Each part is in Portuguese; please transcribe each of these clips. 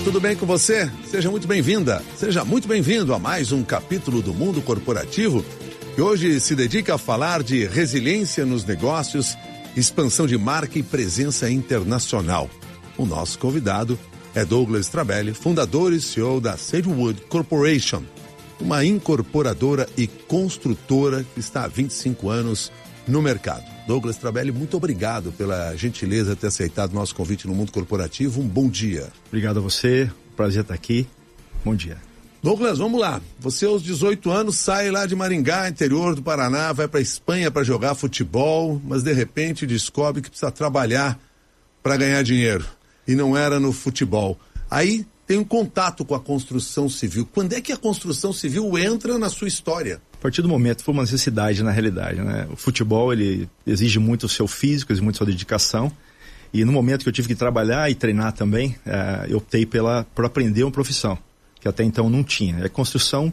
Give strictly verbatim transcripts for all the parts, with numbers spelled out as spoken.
tudo bem com você? Seja muito bem-vinda, seja muito bem-vindo a mais um capítulo do Mundo Corporativo, que hoje se dedica a falar de resiliência nos negócios, expansão de marca e presença internacional. O nosso convidado é Douglas Trabelli, fundador e C E O da Sagewood Corporation, uma incorporadora e construtora que está há vinte e cinco anos no mercado. Douglas Trabelli, muito obrigado pela gentileza de ter aceitado o nosso convite no Mundo Corporativo. Um bom dia. Obrigado a você, prazer estar aqui. Bom dia. Douglas, vamos lá. Você aos dezoito anos sai lá de Maringá, interior do Paraná, vai para a Espanha para jogar futebol, mas de repente descobre que precisa trabalhar para ganhar dinheiro. E não era no futebol. Aí tem um contato com a construção civil. Quando é que a construção civil entra na sua história? A partir do momento, foi uma necessidade na realidade, né? O futebol, ele exige muito o seu físico, exige muito a sua dedicação. E no momento que eu tive que trabalhar e treinar também, eh, eu optei pela, por aprender uma profissão, que até então não tinha. A construção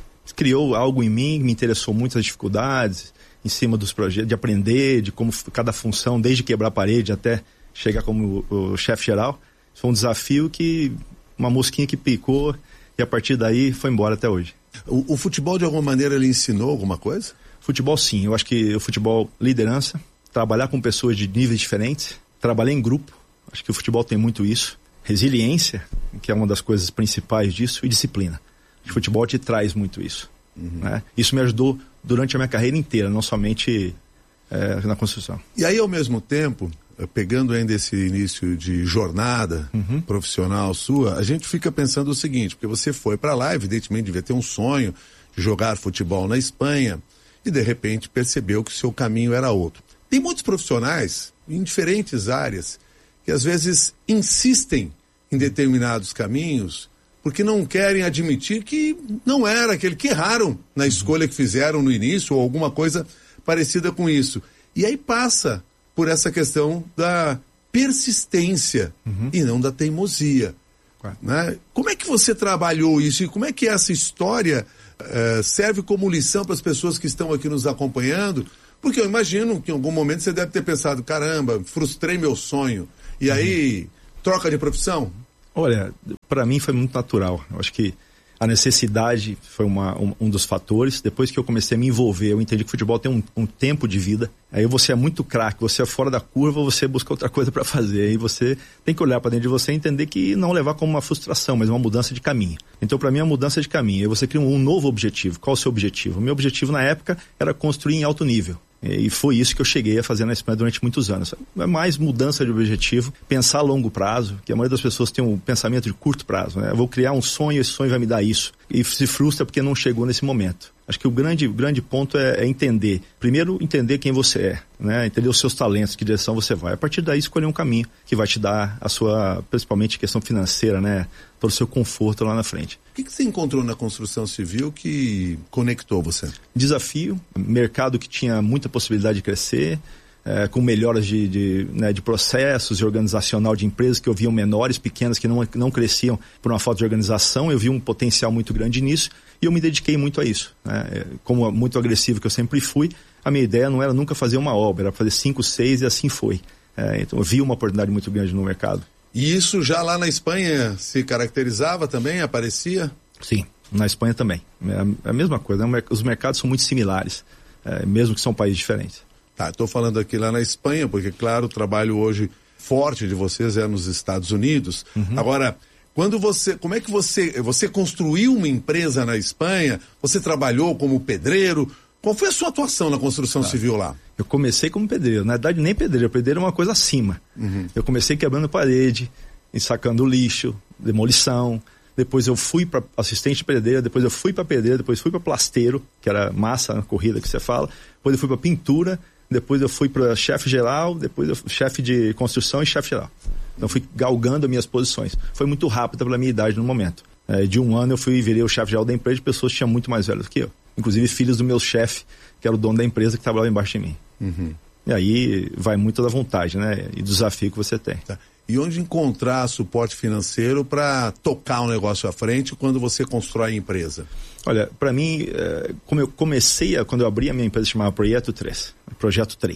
criou algo em mim, me interessou muito as dificuldades, em cima dos projetos, de aprender, de como cada função, desde quebrar a parede até chegar como o, o chefe geral. Foi um desafio que, uma mosquinha que picou, e a partir daí foi embora até hoje. O, o futebol, de alguma maneira, ele ensinou alguma coisa? Futebol, sim. Eu acho que o futebol, liderança, trabalhar com pessoas de níveis diferentes, trabalhar em grupo, acho que o futebol tem muito isso. Resiliência, que é uma das coisas principais disso, e disciplina. O futebol te traz muito isso. Uhum. Né? Isso me ajudou durante a minha carreira inteira, não somente é, na construção. E aí, ao mesmo tempo, pegando ainda esse início de jornada uhum. profissional sua, a gente fica pensando o seguinte, porque você foi para lá, evidentemente devia ter um sonho de jogar futebol na Espanha, e de repente percebeu que o seu caminho era outro. Tem muitos profissionais em diferentes áreas que às vezes insistem em determinados caminhos porque não querem admitir que não era aquele, que erraram na escolha que fizeram no início ou alguma coisa parecida com isso. E aí passa por essa questão da persistência uhum. e não da teimosia. Claro. Né? Como é que você trabalhou isso e como é que essa história uh, serve como lição para as pessoas que estão aqui nos acompanhando? Porque eu imagino que em algum momento você deve ter pensado, caramba, frustrei meu sonho. E uhum. aí, troca de profissão? Olha, para mim foi muito natural. Eu acho que a necessidade foi uma, um, um dos fatores. Depois que eu comecei a me envolver, eu entendi que o futebol tem um, um tempo de vida. Aí você é muito craque, você é fora da curva, você busca outra coisa para fazer. Aí você tem que olhar para dentro de você e entender que não levar como uma frustração, mas uma mudança de caminho. Então, para mim, é uma mudança de caminho. Aí você cria um, um novo objetivo. Qual o seu objetivo? O meu objetivo na época era construir em alto nível. E foi isso que eu cheguei a fazer na Espanha durante muitos anos. É mais mudança de objetivo, pensar a longo prazo, que a maioria das pessoas tem um pensamento de curto prazo, né? Eu vou criar um sonho, esse sonho vai me dar isso. E se frustra porque não chegou nesse momento. Acho que o grande, grande ponto é, é entender. Primeiro, entender quem você é, né? Entender os seus talentos, que direção você vai. A partir daí, escolher um caminho que vai te dar a sua, principalmente questão financeira, né? Todo o seu conforto lá na frente. O que, que você encontrou na construção civil que conectou você? Desafio, mercado que tinha muita possibilidade de crescer, é, com melhoras de, de, né, de processos e organizacional de empresas que eu via menores, pequenas, que não, não cresciam por uma falta de organização. Eu vi um potencial muito grande nisso e eu me dediquei muito a isso. Né? Como muito agressivo que eu sempre fui, a minha ideia não era nunca fazer uma obra, era fazer cinco, seis e assim foi. É, então eu vi uma oportunidade muito grande no mercado. E isso já lá na Espanha se caracterizava também, aparecia? Sim, na Espanha também. É a mesma coisa, né? Os mercados são muito similares, é, mesmo que são países diferentes. Tá, estou falando aqui lá na Espanha, porque, claro, o trabalho hoje forte de vocês é nos Estados Unidos. Uhum. Agora, quando você, como é que você, você construiu uma empresa na Espanha? Você trabalhou como pedreiro? Qual foi a sua atuação na construção tá. civil lá? Eu comecei como pedreiro, na verdade nem pedreiro, pedreiro é uma coisa acima. Uhum. Eu comecei quebrando parede, ensacando lixo, demolição, depois eu fui para assistente de pedreira, depois eu fui para pedreira, depois fui para plasteiro, que era massa na corrida que você fala, depois eu fui para pintura, depois eu fui para chefe geral, depois eu chefe de construção e chefe geral. Então eu fui galgando as minhas posições. Foi muito rápido pela minha idade no momento. É, de um ano eu fui e virei o chefe geral da empresa de pessoas que tinham muito mais velhos que eu. Inclusive filhos do meu chefe, que era o dono da empresa, que trabalhava embaixo de mim. Uhum. E aí vai muito da vontade, né? E do desafio que você tem. Tá. E onde encontrar suporte financeiro para tocar o um negócio à frente quando você constrói a empresa? Olha, para mim, como eu comecei, a, quando eu abri a minha empresa, chamava Projeto três. Projeto três.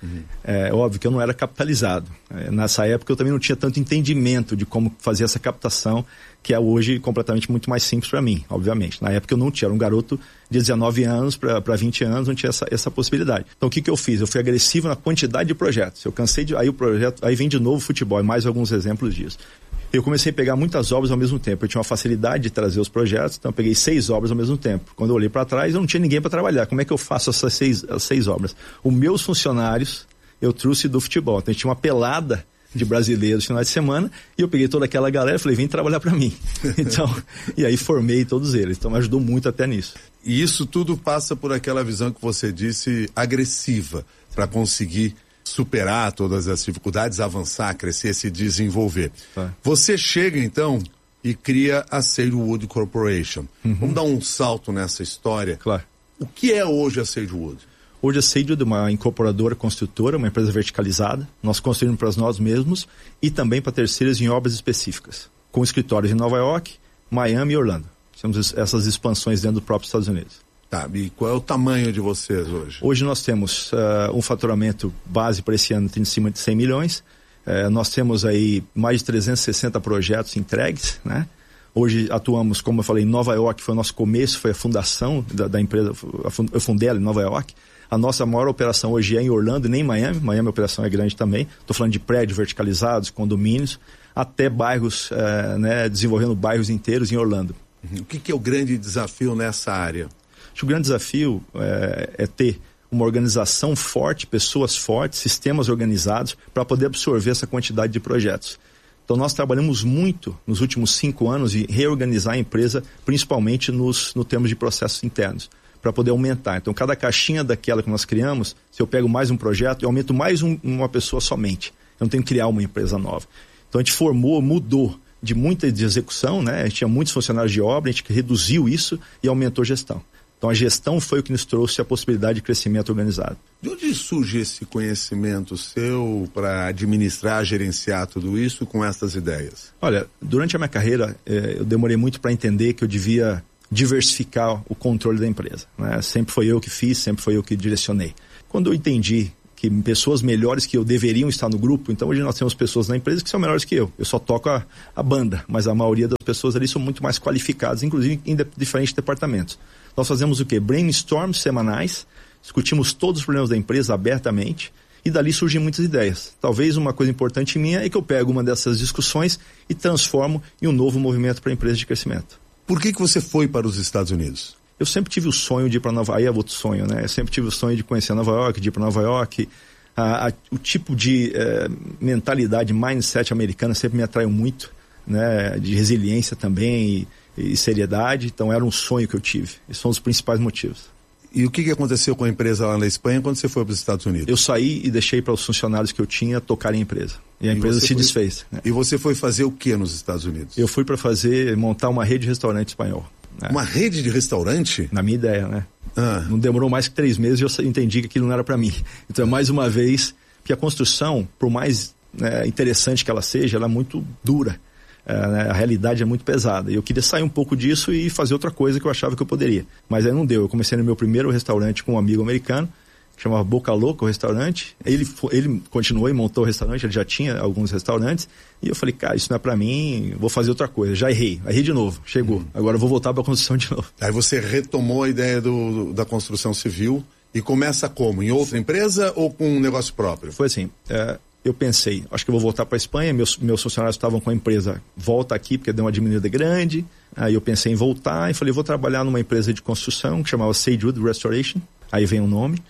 Uhum. É óbvio que eu não era capitalizado. É, nessa época eu também não tinha tanto entendimento de como fazer essa captação, que é hoje completamente muito mais simples para mim, obviamente. Na época eu não tinha, era um garoto de dezenove anos para vinte anos, não tinha essa, essa possibilidade. Então o que que eu fiz? Eu fui agressivo na quantidade de projetos. Eu cansei de... Aí o projeto... Aí vem de novo futebol, e mais alguns exemplos disso. Eu comecei a pegar muitas obras ao mesmo tempo. Eu tinha uma facilidade de trazer os projetos, então eu peguei seis obras ao mesmo tempo. Quando eu olhei para trás, eu não tinha ninguém para trabalhar. Como é que eu faço essas seis, as seis obras? Os meus funcionários, eu trouxe do futebol. Então a gente tinha uma pelada de brasileiros no final de semana, e eu peguei toda aquela galera e falei, vem trabalhar para mim. Então, e aí formei todos eles. Então me ajudou muito até nisso. E isso tudo passa por aquela visão que você disse, agressiva, para conseguir superar todas as dificuldades, avançar, crescer, se desenvolver. Tá. Você chega então e cria a Sagewood Corporation. Uhum. Vamos dar um salto nessa história. Claro. O que é hoje a Sagewood? Hoje a Sagewood é uma incorporadora construtora, uma empresa verticalizada. Nós construímos para nós mesmos e também para terceiros em obras específicas, com escritórios em Nova York, Miami e Orlando. Temos essas expansões dentro do próprio Estados Unidos. Tá, e qual é o tamanho de vocês hoje? Hoje nós temos uh, um faturamento base para esse ano em cima de cem milhões. Uh, nós temos aí mais de trezentos e sessenta projetos entregues, né? Hoje atuamos, como eu falei, em Nova York, foi o nosso começo, foi a fundação da, da empresa, eu fundei ela em Nova York. A nossa maior operação hoje é em Orlando e nem em Miami. Miami a operação é grande também. Estou falando de prédios verticalizados, condomínios, até bairros, uh, né, desenvolvendo bairros inteiros em Orlando. Uhum. O que, que é o grande desafio nessa área? Acho que o grande desafio é, é ter uma organização forte, pessoas fortes, sistemas organizados para poder absorver essa quantidade de projetos. Então nós trabalhamos muito nos últimos cinco anos em reorganizar a empresa, principalmente nos, no termos de processos internos, para poder aumentar. Então cada caixinha daquela que nós criamos, se eu pego mais um projeto, eu aumento mais um, uma pessoa somente. Eu não tenho que criar uma empresa nova. Então a gente formou, mudou de muita de execução, né? A gente tinha muitos funcionários de obra, a gente reduziu isso e aumentou a gestão. Então a gestão foi o que nos trouxe a possibilidade de crescimento organizado. De onde surge esse conhecimento seu para administrar, gerenciar tudo isso com essas ideias? Olha, durante a minha carreira eh, eu demorei muito para entender que eu devia diversificar o controle da empresa, né? Sempre foi eu que fiz, sempre foi eu que direcionei. Quando eu entendi que pessoas melhores que eu deveriam estar no grupo, então hoje nós temos pessoas na empresa que são melhores que eu. Eu só toco a, a banda, mas a maioria das pessoas ali são muito mais qualificadas, inclusive em de, diferentes departamentos. Nós fazemos o quê? Brainstorms semanais, discutimos todos os problemas da empresa abertamente e dali surgem muitas ideias. Talvez uma coisa importante minha é que eu pego uma dessas discussões e transformo em um novo movimento para a empresa de crescimento. Por que que você foi para os Estados Unidos? Eu sempre tive o sonho de ir para Nova York, aí é outro sonho, né? Eu sempre tive o sonho de conhecer Nova York, de ir para Nova York. A, a, o tipo de eh, mentalidade, mindset americana sempre me atraiu muito, né? De resiliência também e, e seriedade. Então era um sonho que eu tive. Esses são os principais motivos. E o que, que aconteceu com a empresa lá na Espanha quando você foi para os Estados Unidos? Eu saí e deixei para os funcionários que eu tinha tocarem a empresa. E a e empresa se foi... desfez. Né? E você foi fazer o que nos Estados Unidos? Eu fui para fazer, montar uma rede de restaurante espanhol. Né? Uma rede de restaurante? Na minha ideia, né? Ah. Não demorou mais que três meses e eu entendi que aquilo não era para mim. Então, mais uma vez, que a construção, por mais né, interessante que ela seja, ela é muito dura. É, né, a realidade é muito pesada. E eu queria sair um pouco disso e fazer outra coisa que eu achava que eu poderia. Mas aí não deu. Eu comecei no meu primeiro restaurante com um amigo americano, que chamava Boca Louca, o restaurante. Ele, ele continuou e montou o restaurante, ele já tinha alguns restaurantes. E eu falei, cara, isso não é pra mim, vou fazer outra coisa. Já errei, errei de novo, chegou. Hum. Agora eu vou voltar pra construção de novo. Aí você retomou a ideia do, da construção civil e começa como? Em outra empresa ou com um negócio próprio? Foi assim, é, eu pensei, acho que eu vou voltar para a Espanha, meus, meus funcionários estavam com a empresa, volta aqui porque deu uma diminuída grande. Aí eu pensei em voltar e falei, vou trabalhar numa empresa de construção que chamava Sagewood Restoration, aí vem o nome,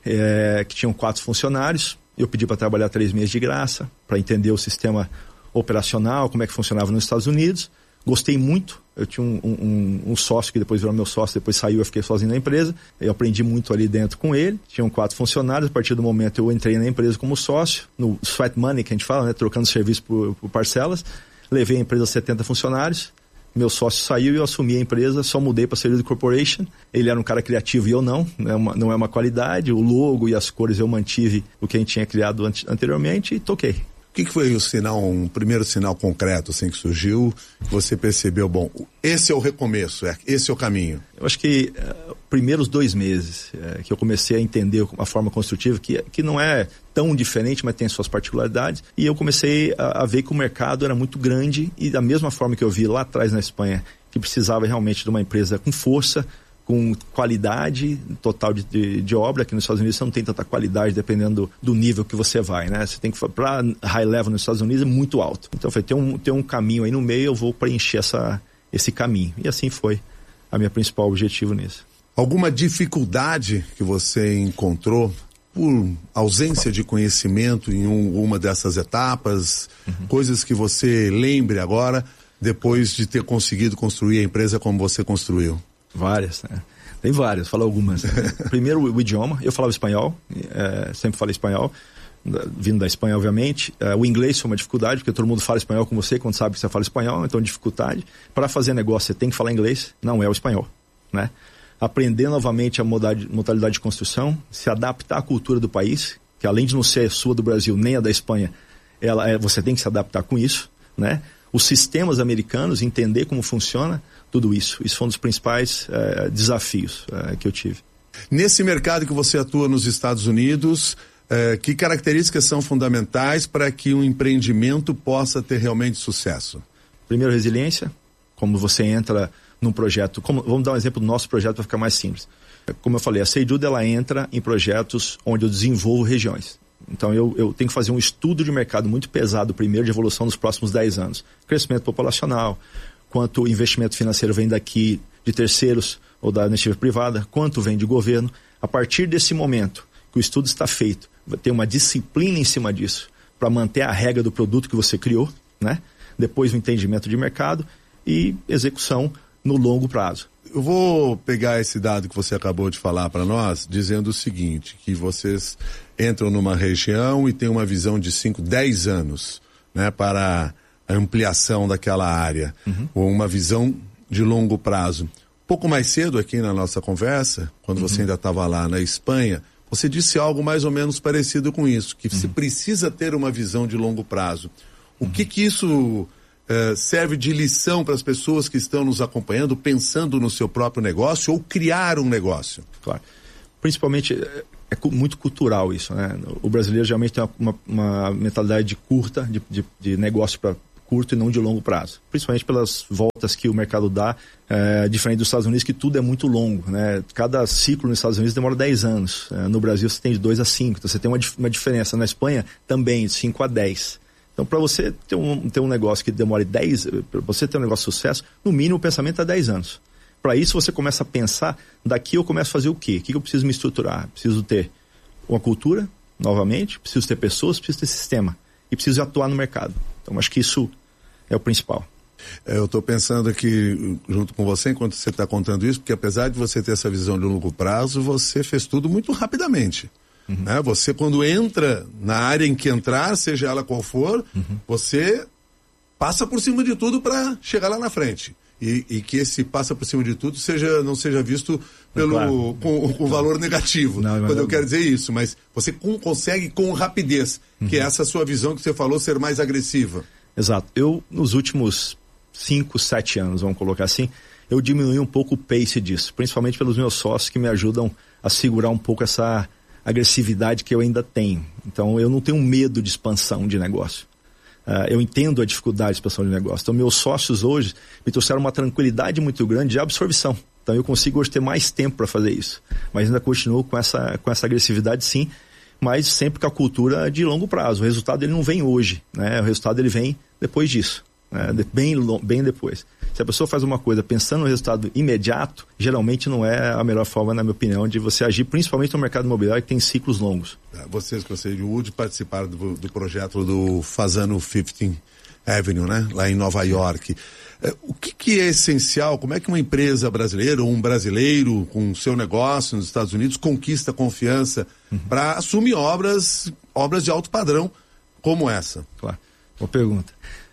é, que tinham quatro funcionários. Eu pedi para trabalhar três meses de graça, para entender o sistema operacional, como é que funcionava nos Estados Unidos. Gostei muito. Eu tinha um, um, um sócio que depois virou meu sócio, depois saiu, eu fiquei sozinho na empresa. Eu aprendi muito ali dentro com ele. Tinham quatro funcionários. A partir do momento eu entrei na empresa como sócio, no sweat money que a gente fala, né? Trocando serviço por, por parcelas. Levei a empresa a setenta funcionários. Meu sócio saiu e eu assumi a empresa, só mudei para a Sagewood Corporation. Ele era um cara criativo e eu não, não é, uma, não é uma qualidade. O logo e as cores eu mantive o que a gente tinha criado anteriormente e toquei. O que, que foi o sinal, um primeiro sinal concreto assim que surgiu, que você percebeu, bom, esse é o recomeço, esse é o caminho? Eu acho que uh, primeiros dois meses é, que eu comecei a entender a forma construtiva, que, que não é tão diferente, mas tem suas particularidades, e eu comecei a, a ver que o mercado era muito grande, e da mesma forma que eu vi lá atrás na Espanha, que precisava realmente de uma empresa com força, com qualidade total de, de, de obra. Aqui nos Estados Unidos você não tem tanta qualidade, dependendo do, do nível que você vai, né? Você tem que, para high level nos Estados Unidos é muito alto. Então eu falei, tem um, tem um caminho aí no meio, eu vou preencher essa, esse caminho. E assim foi a minha principal objetivo nisso. Alguma dificuldade que você encontrou por ausência de conhecimento em um, uma dessas etapas? Uhum. Coisas que você lembre agora, depois de ter conseguido construir a empresa como você construiu? Várias, né? Tem várias, falo algumas. Primeiro, o idioma. Eu falava espanhol, é, sempre falei espanhol, vindo da Espanha, obviamente. É, o inglês foi uma dificuldade, porque todo mundo fala espanhol com você quando sabe que você fala espanhol, então dificuldade. Para fazer negócio, você tem que falar inglês, não é o espanhol, né? Aprender novamente a modalidade, modalidade de construção, se adaptar à cultura do país, que além de não ser sua do Brasil, nem a da Espanha, ela é, você tem que se adaptar com isso, né? Os sistemas americanos, entender como funciona tudo isso. Isso foi um dos principais eh, desafios eh, que eu tive. Nesse mercado que você atua nos Estados Unidos, eh, que características são fundamentais para que um empreendimento possa ter realmente sucesso? Primeiro, resiliência. Como você entra num projeto, como, vamos dar um exemplo do nosso projeto para ficar mais simples. Como eu falei, a Seijude, ela entra em projetos onde eu desenvolvo regiões. Então eu, eu tenho que fazer um estudo de mercado muito pesado primeiro, de evolução nos próximos dez anos. Crescimento populacional, quanto o investimento financeiro vem daqui de terceiros ou da iniciativa privada, quanto vem de governo. A partir desse momento que o estudo está feito, vai ter uma disciplina em cima disso para manter a regra do produto que você criou, né? Depois o entendimento de mercado e execução no longo prazo. Eu vou pegar esse dado que você acabou de falar para nós, dizendo o seguinte, que vocês entram numa região e têm uma visão de cinco, dez anos, né, para a ampliação daquela área, uhum. ou uma visão de longo prazo. Pouco mais cedo aqui na nossa conversa, quando uhum. você ainda estava lá na Espanha, você disse algo mais ou menos parecido com isso, que uhum. você precisa ter uma visão de longo prazo. O uhum. que que isso Uh, serve de lição para as pessoas que estão nos acompanhando, pensando no seu próprio negócio ou criar um negócio? Claro. Principalmente, é, é muito cultural isso, né? O brasileiro geralmente tem uma, uma, uma mentalidade de curta, de, de, de negócio para curto e não de longo prazo. Principalmente pelas voltas que o mercado dá, é, diferente dos Estados Unidos, que tudo é muito longo, né? Cada ciclo nos Estados Unidos demora dez anos. É, no Brasil você tem de dois a cinco, então você tem uma, uma diferença. Na Espanha também, de cinco a dez. Então, para você ter um, ter um negócio que demore dez, para você ter um negócio de sucesso, no mínimo o pensamento é dez anos. Para isso, você começa a pensar, daqui eu começo a fazer o quê? O que eu preciso me estruturar? Preciso ter uma cultura, novamente, preciso ter pessoas, preciso ter sistema. E preciso atuar no mercado. Então, acho que isso é o principal. Eu estou pensando aqui, junto com você, enquanto você está contando isso, porque apesar de você ter essa visão de longo prazo, você fez tudo muito rapidamente. Uhum. Né? Você, quando entra na área em que entrar, seja ela qual for, uhum. você passa por cima de tudo para chegar lá na frente. E, e que esse passa por cima de tudo seja, não seja visto pelo, claro. com, com valor negativo. Não, quando eu quero dizer isso, mas você com, consegue com rapidez, uhum. que é essa sua visão que você falou, ser mais agressiva. Exato. Eu, nos últimos cinco, sete anos, vamos colocar assim, eu diminui um pouco o pace disso, principalmente pelos meus sócios que me ajudam a segurar um pouco essa agressividade que eu ainda tenho. Então, eu não tenho medo de expansão de negócio. Uh, eu entendo a dificuldade de expansão de negócio. Então, meus sócios hoje me trouxeram uma tranquilidade muito grande de absorção. Então, eu consigo hoje ter mais tempo para fazer isso. Mas ainda continuo com essa, com essa agressividade, sim, mas sempre com a cultura de longo prazo. O resultado ele não vem hoje, né? O resultado ele vem depois disso, né? de, bem, bem depois. Se a pessoa faz uma coisa pensando no resultado imediato, geralmente não é a melhor forma, na minha opinião, de você agir, principalmente no mercado imobiliário que tem ciclos longos. Vocês que você de Wood participaram do, do projeto do Fasano Fifth Avenue, né? Lá em Nova York. O que, que é essencial? Como é que uma empresa brasileira ou um brasileiro com seu negócio nos Estados Unidos conquista confiança uhum. para assumir obras, obras de alto padrão como essa? Claro. Boa pergunta.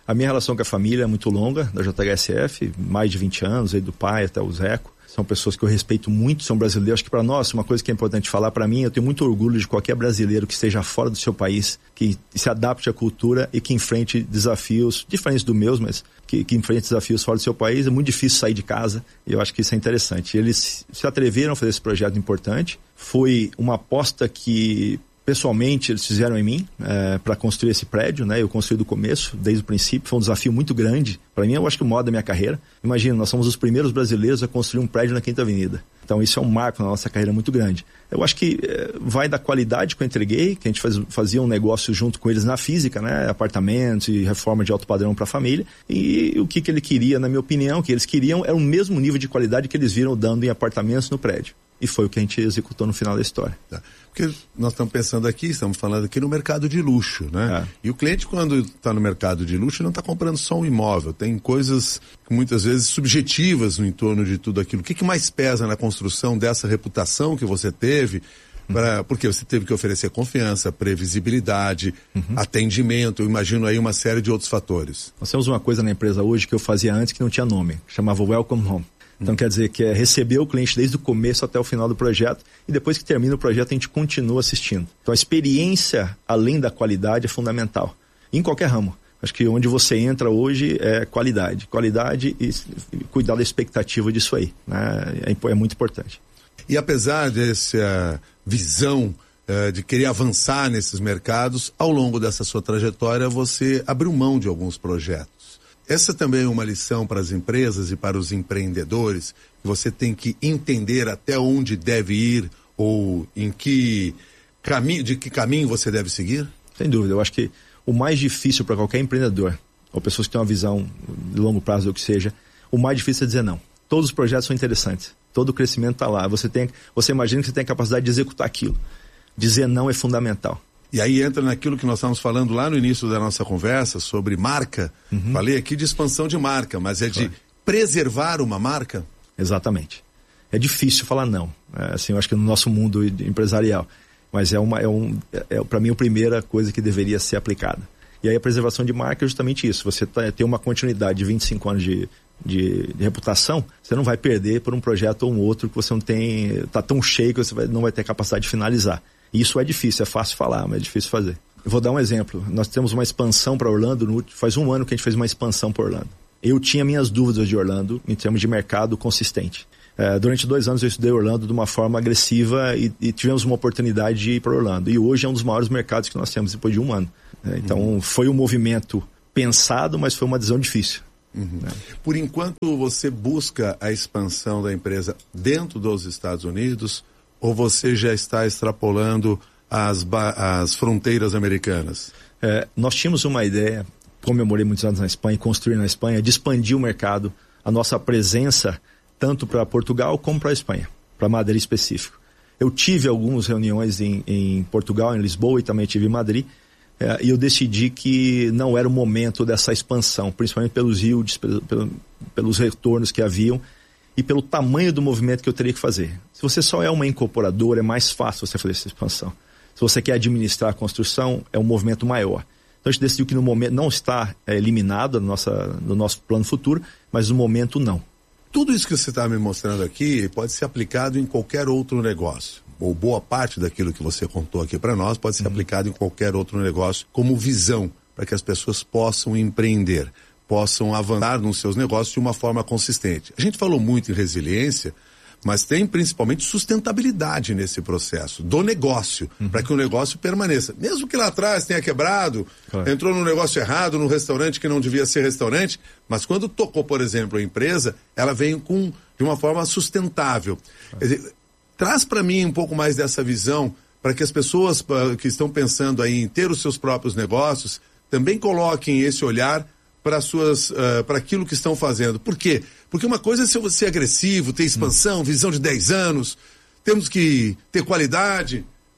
A minha relação com a família é muito longa, da J H S F, mais de vinte anos, aí do pai até o Zeco. São pessoas que eu respeito muito, são brasileiros. Acho que para nós, uma coisa que é importante falar, para mim, eu tenho muito orgulho de qualquer brasileiro que esteja fora do seu país, que se adapte à cultura e que enfrente desafios diferentes do meus, mas que, que enfrente desafios fora do seu país. É muito difícil sair de casa e eu acho que isso é interessante. Eles se atreveram a fazer esse projeto importante. Foi uma aposta que, pessoalmente, eles fizeram em mim é, para construir esse prédio, né? Eu construí do começo, desde o princípio. Foi um desafio muito grande. Para mim, eu acho que o maior da minha carreira. Imagina, nós somos os primeiros brasileiros a construir um prédio na Quinta Avenida. Então, isso é um marco na nossa carreira muito grande. Eu acho que é, vai da qualidade que eu entreguei, que a gente faz, fazia um negócio junto com eles na física, né? Apartamentos e reforma de alto padrão para a família. E o que, que ele queria, na minha opinião, o que eles queriam era o mesmo nível de qualidade que eles viram dando em apartamentos no prédio. E foi o que a gente executou no final da história. Tá. Porque nós estamos pensando aqui, estamos falando aqui no mercado de luxo, né? É. E o cliente, quando está no mercado de luxo, não está comprando só um imóvel. Tem coisas muitas vezes subjetivas no entorno de tudo aquilo. O que, que mais pesa na construção dessa reputação que você teve? Pra, uhum. Porque você teve que oferecer confiança, previsibilidade, uhum. atendimento, eu imagino aí uma série de outros fatores. Nós temos uma coisa na empresa hoje que eu fazia antes que não tinha nome, chamava Welcome Home. Então, quer dizer que é receber o cliente desde o começo até o final do projeto e depois que termina o projeto a gente continua assistindo. Então, a experiência, além da qualidade, é fundamental. Em qualquer ramo. Acho que onde você entra hoje é qualidade. Qualidade e cuidar da expectativa disso aí, né? É, é muito importante. E apesar dessa visão uh, de querer avançar nesses mercados, ao longo dessa sua trajetória você abriu mão de alguns projetos. Essa também é uma lição para as empresas e para os empreendedores, que você tem que entender até onde deve ir ou em que caminho, de que caminho você deve seguir? Sem dúvida, eu acho que o mais difícil para qualquer empreendedor, ou pessoas que têm uma visão de longo prazo ou o que seja, o mais difícil é dizer não. Todos os projetos são interessantes, todo o crescimento está lá, você, tem, você imagina que você tem a capacidade de executar aquilo. Dizer não é fundamental. E aí entra naquilo que nós estávamos falando lá no início da nossa conversa, sobre marca. Uhum. Falei aqui de expansão de marca, mas é de preservar uma marca? Exatamente. É difícil falar não, é, assim, eu acho que no nosso mundo empresarial, mas é, uma, é, um, é, é para mim a primeira coisa que deveria ser aplicada. E aí a preservação de marca é justamente isso, você tá, tem uma continuidade de vinte e cinco anos de, de, de reputação, você não vai perder por um projeto ou um outro que você não tem, está tão cheio que você vai, não vai ter capacidade de finalizar. Isso é difícil, é fácil falar, mas é difícil fazer. Eu vou dar um exemplo. Nós temos uma expansão para Orlando, no, faz um ano que a gente fez uma expansão para Orlando. Eu tinha minhas dúvidas de Orlando em termos de mercado consistente. É, durante dois anos eu estudei Orlando de uma forma agressiva e, e tivemos uma oportunidade de ir para Orlando. E hoje é um dos maiores mercados que nós temos depois de um ano. É, então uhum. foi um movimento pensado, mas foi uma decisão difícil. Uhum. É. Por enquanto você busca a expansão da empresa dentro dos Estados Unidos, ou você já está extrapolando as, as fronteiras americanas? É, nós tínhamos uma ideia, como eu morei muitos anos na Espanha, construir na Espanha, de expandir o mercado, a nossa presença, tanto para Portugal como para a Espanha, para Madrid específico. Eu tive algumas reuniões em, em Portugal, em Lisboa, e também tive em Madrid, é, e eu decidi que não era o momento dessa expansão, principalmente pelos yields, pelo, pelo, pelos retornos que haviam, e pelo tamanho do movimento que eu teria que fazer. Se você só é uma incorporadora, é mais fácil você fazer essa expansão. Se você quer administrar a construção, é um movimento maior. Então a gente decidiu que no momento não está é, eliminado no, nossa, no nosso plano futuro, mas no momento não. Tudo isso que você está me mostrando aqui pode ser aplicado em qualquer outro negócio. Ou boa parte daquilo que você contou aqui para nós pode ser uhum. aplicado em qualquer outro negócio como visão para que as pessoas possam empreender, possam avançar nos seus negócios de uma forma consistente. A gente falou muito em resiliência, mas tem principalmente sustentabilidade nesse processo do negócio, uhum. para que o negócio permaneça. Mesmo que lá atrás tenha quebrado, claro. entrou num negócio errado, num restaurante que não devia ser restaurante, mas quando tocou, por exemplo, a empresa, ela veio com, de uma forma sustentável. Claro. Quer dizer, traz para mim um pouco mais dessa visão, para que as pessoas uh, que estão pensando aí em ter os seus próprios negócios, também coloquem esse olhar para suas, uh, para aquilo que estão fazendo. Por quê? Porque uma coisa é ser, ser agressivo, ter expansão, hum. visão de dez anos, temos que ter qualidade,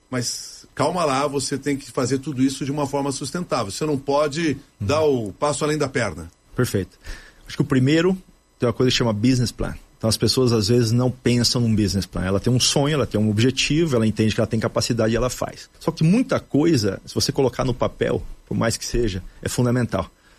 mas calma lá, você tem que fazer tudo isso de uma forma sustentável. Você não pode hum. dar o passo além da perna. Perfeito. Acho que o primeiro tem uma coisa que chama business plan. Então as pessoas às vezes não pensam num business plan. Ela tem um sonho, ela tem um objetivo, ela entende que ela tem capacidade e ela faz. Só que muita coisa, se você colocar no papel, por mais que seja, é fundamental.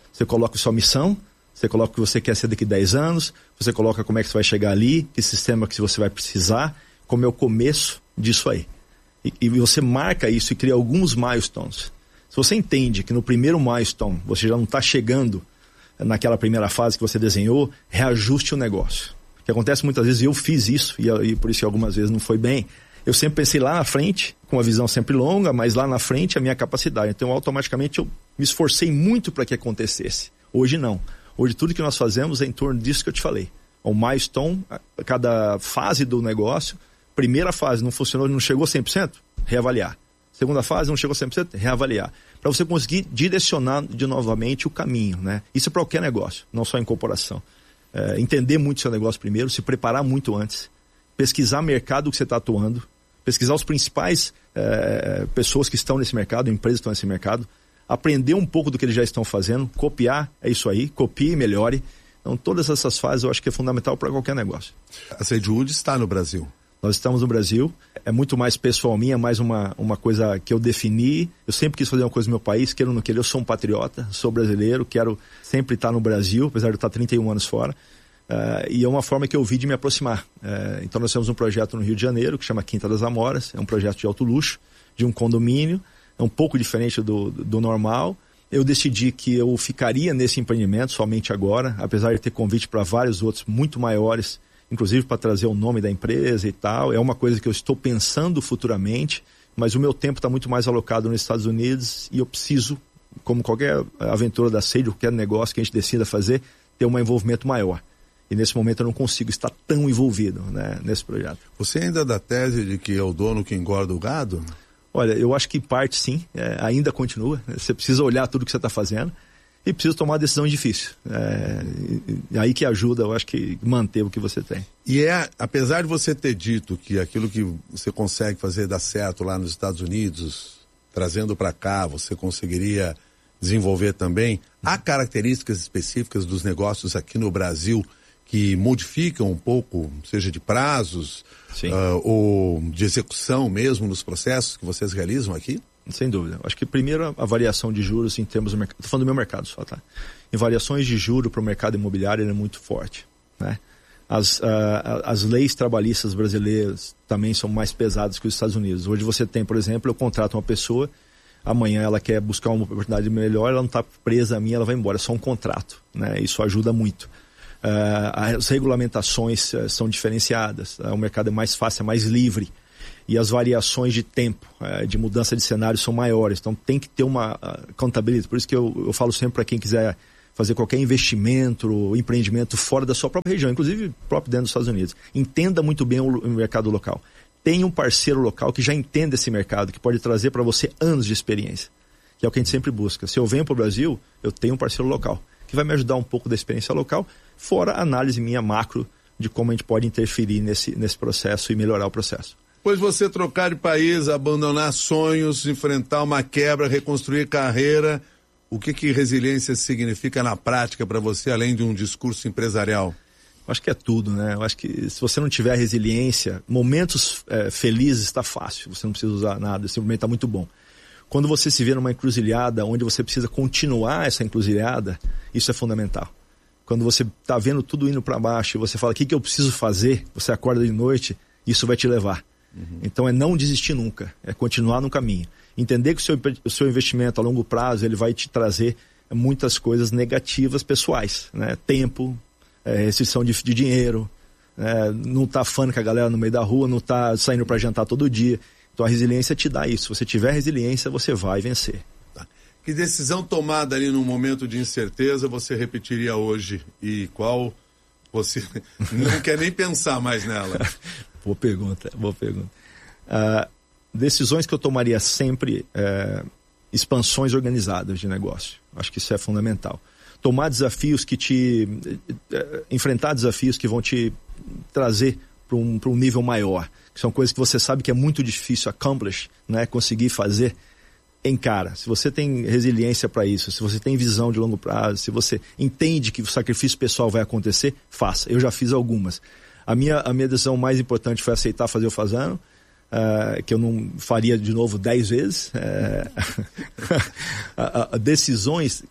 Você coloca a sua missão, você coloca o que você quer ser daqui a dez anos, você coloca como é que você vai chegar ali, que sistema que você vai precisar, como é o começo disso aí. E, e você marca isso e cria alguns milestones. Se você entende que no primeiro milestone você já não está chegando naquela primeira fase que você desenhou, reajuste o negócio. O que acontece muitas vezes, eu fiz isso, e, e por isso que algumas vezes não foi bem, eu sempre pensei lá na frente, com uma visão sempre longa, mas lá na frente a minha capacidade. Então automaticamente eu me esforcei muito para que acontecesse. Hoje não. Hoje tudo que nós fazemos é em torno disso que eu te falei. O milestone, cada fase do negócio, primeira fase não funcionou, não chegou a cem por cento, reavaliar. Segunda fase não chegou a cem por cento, reavaliar. Para você conseguir direcionar de novamente o caminho, né? Isso é para qualquer negócio, não só em corporação. É, entender muito o seu negócio primeiro, se preparar muito antes, pesquisar mercado que você está atuando, pesquisar os principais é, pessoas que estão nesse mercado, empresas que estão nesse mercado, aprender um pouco do que eles já estão fazendo, copiar, é isso aí, copie e melhore. Então todas essas fases eu acho que é fundamental para qualquer negócio. A Sagewood está no Brasil? Nós estamos no Brasil, é muito mais pessoal minha, mais uma, uma coisa que eu defini. Eu sempre quis fazer uma coisa no meu país, queira ou não queira, eu sou um patriota, sou brasileiro, quero sempre estar no Brasil, apesar de eu estar trinta e um anos fora. Uh, e é uma forma que eu vi de me aproximar. Uh, então nós temos um projeto no Rio de Janeiro, que chama Quinta das Amoras, é um projeto de alto luxo, de um condomínio, é um pouco diferente do, do normal. Eu decidi que eu ficaria nesse empreendimento somente agora, apesar de ter convite para vários outros muito maiores, inclusive para trazer o nome da empresa e tal. É uma coisa que eu estou pensando futuramente, mas o meu tempo está muito mais alocado nos Estados Unidos e eu preciso, como qualquer aventura da Sage, qualquer negócio que a gente decida fazer, ter um envolvimento maior. E nesse momento eu não consigo estar tão envolvido, né, nesse projeto. Você ainda dá tese de que é o dono que engorda o gado? Olha, eu acho que parte sim, é, ainda continua. Você precisa olhar tudo que você está fazendo e precisa tomar uma decisão difícil. É, e aí que ajuda, eu acho que manter o que você tem. E é, apesar de você ter dito que aquilo que você consegue fazer dar certo lá nos Estados Unidos, trazendo para cá, você conseguiria desenvolver também, há características específicas dos negócios aqui no Brasil que modificam um pouco, seja de prazos, uh, ou de execução mesmo nos processos que vocês realizam aqui? Sem dúvida. Acho que primeiro a variação de juros em termos do mercado. Estou falando do meu mercado só, tá? Em variações de juros para o mercado imobiliário ele é muito forte, né? As, uh, as leis trabalhistas brasileiras também são mais pesadas que os Estados Unidos. Hoje você tem, por exemplo, eu contrato uma pessoa, amanhã ela quer buscar uma oportunidade melhor, ela não está presa a mim, ela vai embora. É só um contrato, né? Isso ajuda muito. Uh, as regulamentações uh, são diferenciadas, uh, o mercado é mais fácil, é mais livre e as variações de tempo, uh, de mudança de cenário são maiores, então tem que ter uma uh, accountability. Por isso que eu, eu falo sempre para quem quiser fazer qualquer investimento ou empreendimento fora da sua própria região, inclusive próprio dentro dos Estados Unidos, entenda muito bem o, o mercado local, tenha um parceiro local que já entenda esse mercado, que pode trazer para você anos de experiência, que é o que a gente sempre busca. Se eu venho para o Brasil, eu tenho um parceiro local que vai me ajudar um pouco da experiência local, fora a análise minha macro de como a gente pode interferir nesse, nesse processo e melhorar o processo. Pois você trocar de país, abandonar sonhos, enfrentar uma quebra, reconstruir carreira, o que que resiliência significa na prática para você, além de um discurso empresarial? Eu acho que é tudo, né? Eu acho que se você não tiver resiliência, momentos é, felizes está fácil, você não precisa usar nada, simplesmente está muito bom. Quando você se vê numa encruzilhada, onde você precisa continuar essa encruzilhada, isso é fundamental. Quando você está vendo tudo indo para baixo e você fala, o que, que eu preciso fazer? Você acorda de noite, isso vai te levar. Uhum. Então é não desistir nunca, é continuar no caminho. Entender que o seu, o seu investimento a longo prazo, ele vai te trazer muitas coisas negativas pessoais, né? Tempo, é, restrição de, de dinheiro, é, não tá fã com a galera no meio da rua, não tá saindo para jantar todo dia. Então a resiliência te dá isso. Se você tiver resiliência, você vai vencer. Tá. Que decisão tomada ali num momento de incerteza você repetiria hoje? E qual você não quer nem pensar mais nela? Boa pergunta, boa pergunta. Uh, decisões que eu tomaria sempre, uh, expansões organizadas de negócio. Acho que isso é fundamental. Tomar desafios que te... Uh, enfrentar desafios que vão te trazer para um, para um nível maior. Que são coisas que você sabe que é muito difícil accomplish, né? Conseguir fazer. Encara. Se você tem resiliência para isso, se você tem visão de longo prazo, se você entende que o sacrifício pessoal vai acontecer, faça. Eu já fiz algumas. A minha, a minha decisão mais importante foi aceitar fazer o Fasano, uh, que eu não faria de novo dez vezes. Uh, a, a, decisões,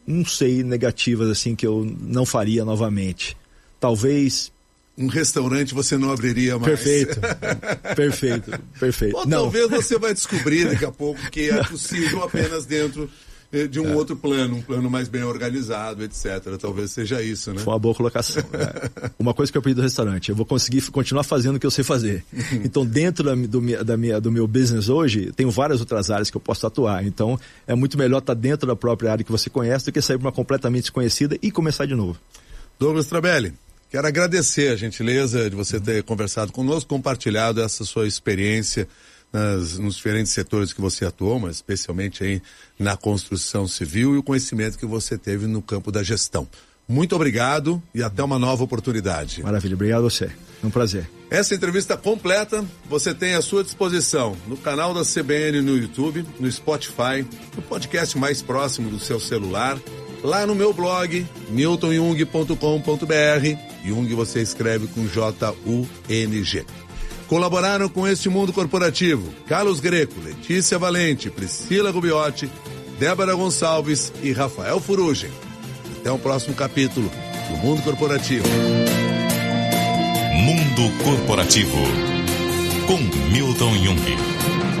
não sei, negativas assim que eu não faria novamente. Talvez... Um restaurante você não abriria mais. Perfeito, perfeito, perfeito. Ou não. talvez você vai descobrir daqui a pouco que é possível apenas dentro de um é. outro plano, um plano mais bem organizado, etcétera. Talvez seja isso, né? Foi uma boa colocação. É. Uma coisa que eu aprendi do restaurante, eu vou conseguir continuar fazendo o que eu sei fazer. Então, dentro da, do, da minha, do meu business hoje, tenho várias outras áreas que eu posso atuar. Então, é muito melhor estar dentro da própria área que você conhece do que sair para uma completamente desconhecida e começar de novo. Douglas Trabelli, quero agradecer a gentileza de você ter conversado conosco, compartilhado essa sua experiência nas, nos diferentes setores que você atuou, mas especialmente aí na construção civil e o conhecimento que você teve no campo da gestão. Muito obrigado e até uma nova oportunidade. Maravilha, obrigado a você. É um prazer. Essa entrevista completa você tem à sua disposição no canal da C B N no YouTube, no Spotify, no podcast mais próximo do seu celular, lá no meu blog, newton jung ponto com ponto b r. Jung você escreve com J U N G. Colaboraram com este mundo corporativo Carlos Greco, Letícia Valente, Priscila Rubiotti, Débora Gonçalves e Rafael Furugem. Até o próximo capítulo do Mundo Corporativo. Mundo Corporativo com Milton Jung.